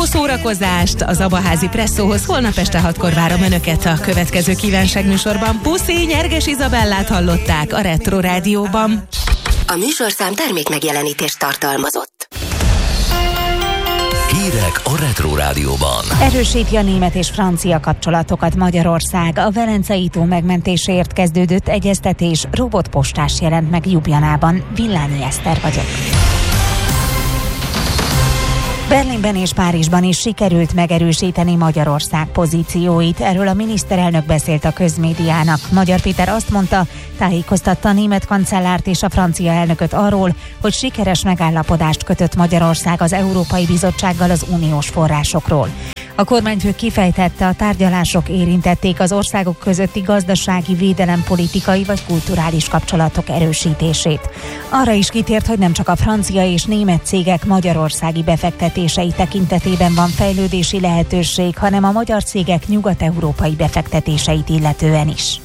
Jó szórakozást az Abaházi Presszóhoz. Holnap este 6-kor várom Önöket a következő kívánságműsorban. Puszi, Nyerges Izabellát hallották a Retro Rádióban. A műsorszám termék megjelenítést tartalmazott. Hírek a Retro Rádióban. Erősíti a német és francia kapcsolatokat Magyarország. A Velencei tó megmentéséért kezdődött egyeztetés. Robotpostás jelent meg Ljubljanában. Villányi Eszter vagyok. Berlinben és Párizsban is sikerült megerősíteni Magyarország pozícióit. Erről a miniszterelnök beszélt a közmédiának. Magyar Péter azt mondta, tájékoztatta a német kancellárt és a francia elnököt arról, hogy sikeres megállapodást kötött Magyarország az Európai Bizottsággal az uniós forrásokról. A kormányfő kifejtette, a tárgyalások érintették az országok közötti gazdasági, védelempolitikai vagy kulturális kapcsolatok erősítését. Arra is kitért, hogy nem csak a francia és német cégek magyarországi befektetései tekintetében van fejlődési lehetőség, hanem a magyar cégek nyugat-európai befektetéseit illetően is.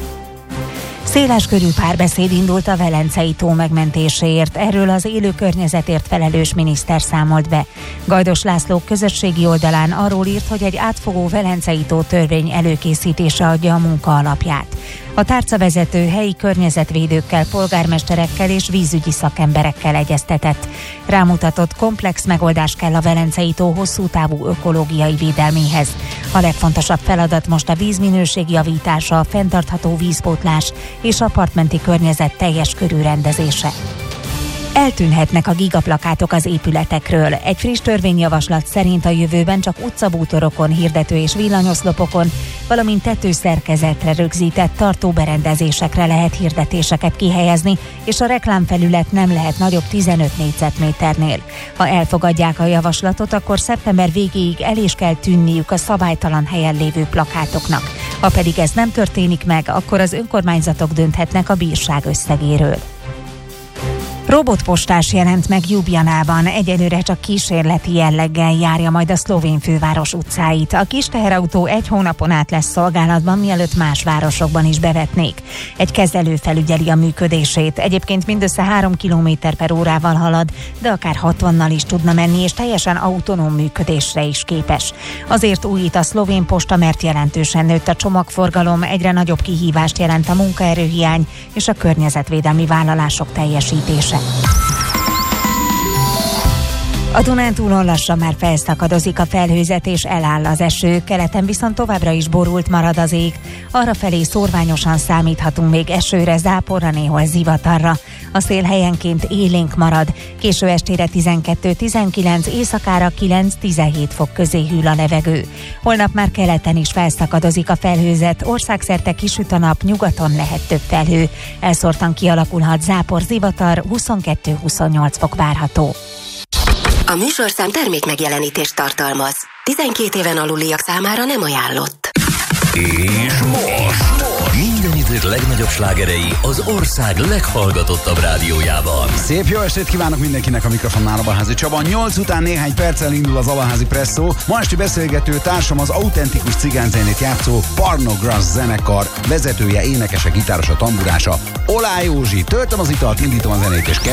Széleskörű párbeszéd indult a Velencei tó megmentéséért. Erről az élő környezetért felelős miniszter számolt be. Gajdos László közösségi oldalán arról írt, hogy egy átfogó Velencei tó törvény előkészítése adja a munka alapját. A tárcavezető helyi környezetvédőkkel, polgármesterekkel és vízügyi szakemberekkel egyeztetett. Rámutatott, komplex megoldás kell a Velencei tó hosszú távú ökológiai védelméhez. A legfontosabb feladat most a vízminőség javítása, a fenntartható vízpótlás és a partmenti környezet teljes körű rendezése. Eltűnhetnek a gigaplakátok az épületekről. Egy friss törvényjavaslat szerint a jövőben csak utcabútorokon, hirdető és villanyoszlopokon, valamint tetőszerkezetre rögzített tartóberendezésekre lehet hirdetéseket kihelyezni, és a reklámfelület nem lehet nagyobb 15 négyzetméternél. Ha elfogadják a javaslatot, akkor szeptember végéig el is kell tűnniük a szabálytalan helyen lévő plakátoknak. Ha pedig ez nem történik meg, akkor az önkormányzatok dönthetnek a bírság összegéről. Robotpostás jelent meg Ljubljanában, egyelőre csak kísérleti jelleggel járja majd a szlovén főváros utcáit. A kis teherautó egy hónapon át lesz szolgálatban, mielőtt más városokban is bevetnék. Egy kezelő felügyeli a működését. Egyébként mindössze 3 km/órával halad, de akár 60-nal is tudna menni, és teljesen autonóm működésre is képes. Azért újít a szlovén posta, mert jelentősen nőtt a csomagforgalom, egyre nagyobb kihívást jelent a munkaerőhiány és a környezetvédelmi vállalások teljesítése. A Dunántúlon lassan már felszakadozik a felhőzet és eláll az eső, keleten viszont továbbra is borult marad az ég. Arrafelé szórványosan számíthatunk még esőre, záporra, néhol zivatarra. A szél helyenként élénk marad, késő estére 12-19, éjszakára 9-17 fok közé hűl a levegő. Holnap már keleten is felszakadozik a felhőzet, országszerte kisüt a nap, nyugaton lehet több felhő. Elszórtan kialakulhat zápor, zivatar, 22-28 fok várható. A műsorszám termék megjelenítést tartalmaz. 12 éven aluliak számára nem ajánlott. És most minden idők legnagyobb slágerei az ország leghallgatottabb rádiójában. Szép jó estét kívánok mindenkinek, a mikrofonnál Abaházi Csaba. 8 után néhány perccel indul az Abaházi Presszó. Ma esti beszélgető társam az autentikus cigányzenét játszó Parnogras zenekar vezetője, énekese, gitárosa, tamburása Olá Józsi. Töltöm az italt, indítom a zenét és